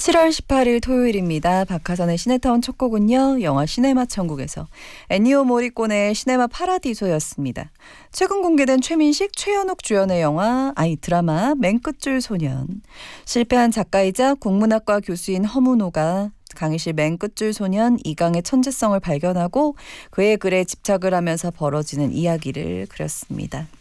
7월 18일 토요일입니다. 박하선의 시네타운 첫 곡은요, 영화 시네마 천국에서 엔니오 모리꼬네의 시네마 파라디소였습니다. 최근 공개된 최민식, 최연욱 주연의 영화 드라마 맨끝줄 소년. 실패한 작가이자 국문학과 교수인 허문호가 강희실 맨끝줄 소년 이강의 천재성을 발견하고 그의 글에 집착을 하면서 벌어지는 이야기를 그렸습니다.